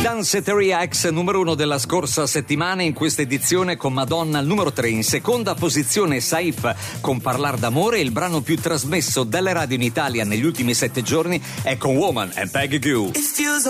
Danceteria ex numero 1 della scorsa settimana, in questa edizione con Madonna al numero 3. In seconda posizione Saif con Parlar d'amore. Il brano più trasmesso dalle radio in Italia negli ultimi 7 giorni è con Woman e Peggy Gou.